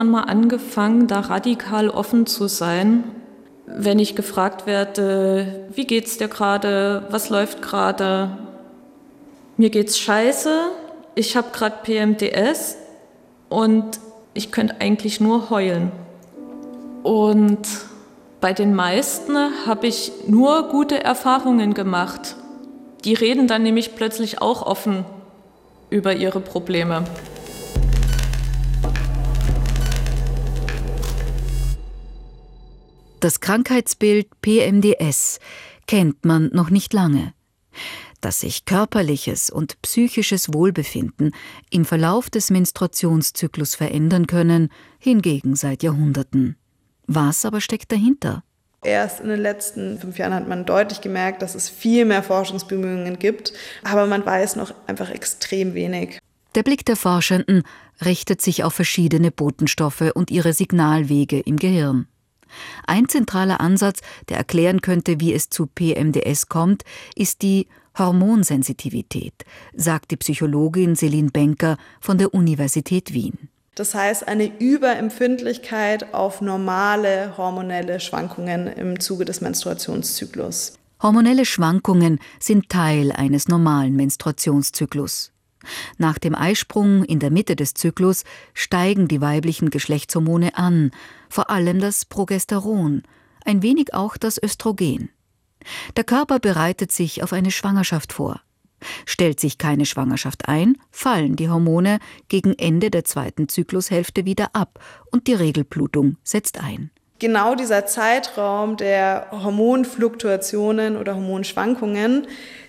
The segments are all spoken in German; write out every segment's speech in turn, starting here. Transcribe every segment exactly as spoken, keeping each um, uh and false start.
mal angefangen, da radikal offen zu sein. Wenn ich gefragt werde, wie geht's dir gerade, was läuft gerade? Mir geht's scheiße, ich habe gerade P M D S und ich könnte eigentlich nur heulen. Und bei den meisten habe ich nur gute Erfahrungen gemacht. Die reden dann nämlich plötzlich auch offen über ihre Probleme. Das Krankheitsbild P M D S kennt man noch nicht lange. Dass sich körperliches und psychisches Wohlbefinden im Verlauf des Menstruationszyklus verändern können, hingegen seit Jahrhunderten. Was aber steckt dahinter? Erst in den letzten fünf Jahren hat man deutlich gemerkt, dass es viel mehr Forschungsbemühungen gibt, aber man weiß noch einfach extrem wenig. Der Blick der Forschenden richtet sich auf verschiedene Botenstoffe und ihre Signalwege im Gehirn. Ein zentraler Ansatz, der erklären könnte, wie es zu P M D S kommt, ist die Hormonsensitivität, sagt die Psychologin Celine Benker von der Universität Wien. Das heißt, eine Überempfindlichkeit auf normale hormonelle Schwankungen im Zuge des Menstruationszyklus. Hormonelle Schwankungen sind Teil eines normalen Menstruationszyklus. Nach dem Eisprung in der Mitte des Zyklus steigen die weiblichen Geschlechtshormone an, vor allem das Progesteron, ein wenig auch das Östrogen. Der Körper bereitet sich auf eine Schwangerschaft vor. Stellt sich keine Schwangerschaft ein, fallen die Hormone gegen Ende der zweiten Zyklushälfte wieder ab und die Regelblutung setzt ein. Genau dieser Zeitraum der Hormonfluktuationen oder Hormonschwankungen,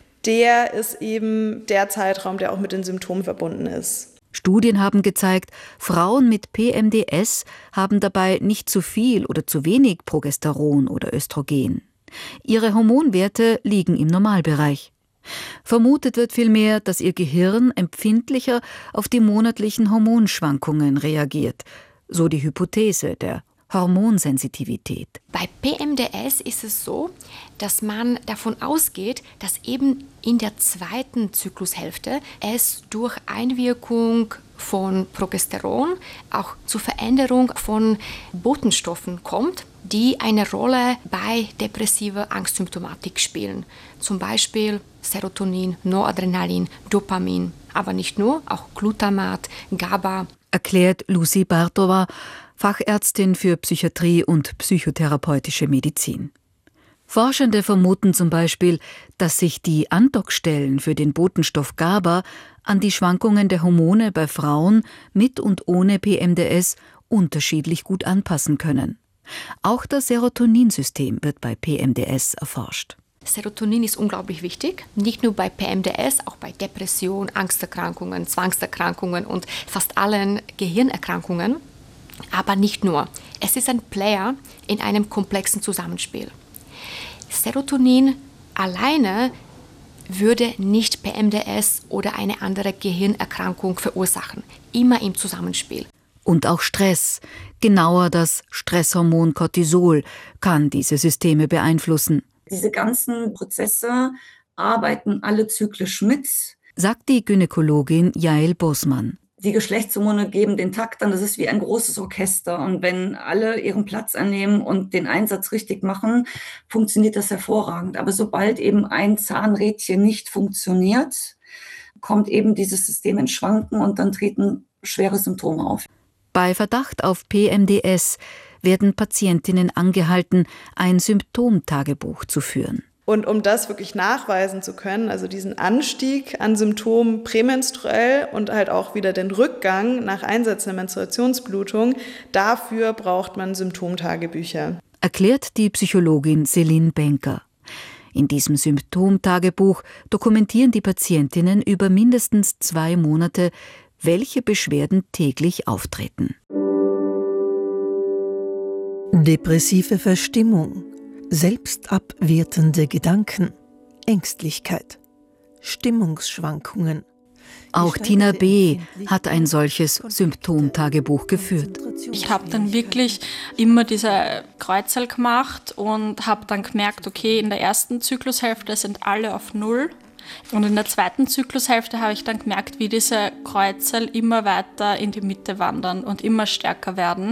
der ist eben der Zeitraum, der auch mit den Symptomen verbunden ist. Studien haben gezeigt, Frauen mit P M D S haben dabei nicht zu viel oder zu wenig Progesteron oder Östrogen. Ihre Hormonwerte liegen im Normalbereich. Vermutet wird vielmehr, dass ihr Gehirn empfindlicher auf die monatlichen Hormonschwankungen reagiert, so die Hypothese der Hormonsensitivität. Bei P M D S ist es so, dass man davon ausgeht, dass eben in der zweiten Zyklushälfte es durch Einwirkung von Progesteron auch zur Veränderung von Botenstoffen kommt, die eine Rolle bei depressiver Angstsymptomatik spielen. Zum Beispiel Serotonin, Noradrenalin, Dopamin, aber nicht nur, auch Glutamat, GABA. Erklärt Lucy Bartova, Fachärztin für Psychiatrie und psychotherapeutische Medizin. Forschende vermuten zum Beispiel, dass sich die Andockstellen für den Botenstoff GABA an die Schwankungen der Hormone bei Frauen mit und ohne P M D S unterschiedlich gut anpassen können. Auch das Serotoninsystem wird bei P M D S erforscht. Serotonin ist unglaublich wichtig, nicht nur bei P M D S, auch bei Depression, Angsterkrankungen, Zwangserkrankungen und fast allen Gehirnerkrankungen. Aber nicht nur. Es ist ein Player in einem komplexen Zusammenspiel. Serotonin alleine würde nicht P M D S oder eine andere Gehirnerkrankung verursachen. Immer im Zusammenspiel. Und auch Stress, genauer das Stresshormon Cortisol, kann diese Systeme beeinflussen. Diese ganzen Prozesse arbeiten alle zyklisch mit, sagt die Gynäkologin Jael Bosman. Die Geschlechtshormone geben den Takt an, das ist wie ein großes Orchester. Und wenn alle ihren Platz annehmen und den Einsatz richtig machen, funktioniert das hervorragend. Aber sobald eben ein Zahnrädchen nicht funktioniert, kommt eben dieses System in Schwanken und dann treten schwere Symptome auf. Bei Verdacht auf P M D S werden Patientinnen angehalten, ein Symptomtagebuch zu führen. Und um das wirklich nachweisen zu können, also diesen Anstieg an Symptomen prämenstruell und halt auch wieder den Rückgang nach Einsetzen der Menstruationsblutung, dafür braucht man Symptomtagebücher. Erklärt die Psychologin Celine Benker. In diesem Symptomtagebuch dokumentieren die Patientinnen über mindestens zwei Monate, welche Beschwerden täglich auftreten. Depressive Verstimmung, selbstabwertende Gedanken, Ängstlichkeit, Stimmungsschwankungen. Auch Tina B. hat ein solches Symptomtagebuch geführt. Ich habe dann wirklich immer diese Kreuzerl gemacht und habe dann gemerkt, okay, in der ersten Zyklushälfte sind alle auf Null. Und in der zweiten Zyklushälfte habe ich dann gemerkt, wie diese Kreuzel immer weiter in die Mitte wandern und immer stärker werden.